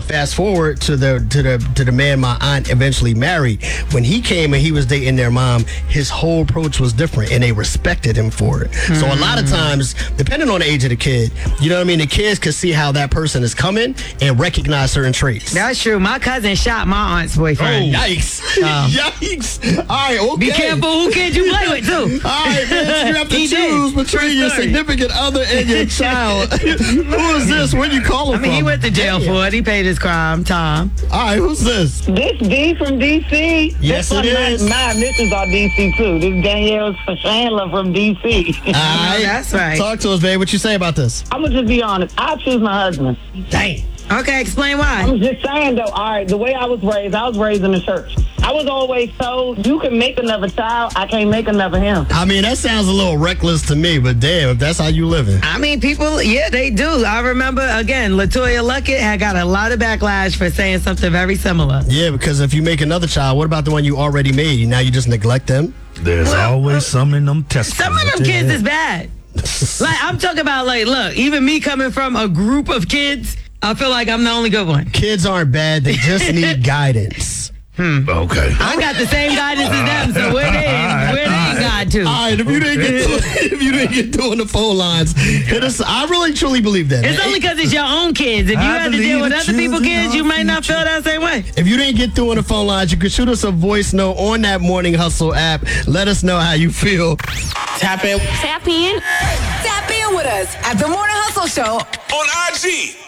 fast forward to the man my aunt eventually married. When he came and he was dating their mom, his whole approach was different, and they respected him for it. So a lot of times, depending on the age of the kid, you know what I mean, the kids could see how that person is coming and recognize certain traits. That's true. My cousin shot my aunt's boyfriend. Oh, yikes. Yikes. All right, okay. Be careful who kid you play with, too. All right, man, so you have to choose between your significant other and your child. Who is this? Where'd you call him from? He went to jail for it. He paid his crime. Tom. All right, who's this? This D from D.C. Yes, it is. My missus are D.C. too. This is Danielle Chandler from D.C. All right. That's right. Talk to us, babe. What you say about this? I'm going to just be honest. I choose my husband. Dang. Okay, explain why. I'm just saying, though, all right, the way I was raised in the church. I was always told, you can make another child, I can't make another him. I mean, that sounds a little reckless to me, but damn, if that's how you living. I mean, people, yeah, they do. I remember, again, LaToya Luckett had got a lot of backlash for saying something very similar. Yeah, because if you make another child, what about the one you already made? Now you just neglect them? There's always some in them testicles. Some of them kids is bad. Like, I'm talking about, like, look, even me coming from a group of kids, I feel like I'm the only good one. Kids aren't bad. They just need guidance. Okay. I got the same guidance as them, so where they got to? All right, if you didn't get doing the phone lines, hit us. I really truly believe that. It's only because it's your own kids. If you had to deal with other people's kids, you might not feel that same way. If you didn't get through on the phone lines, you can shoot us a voice note on that Morning Hustle app. Let us know how you feel. Tap in. Tap in. Tap in with us at the Morning Hustle Show On IG.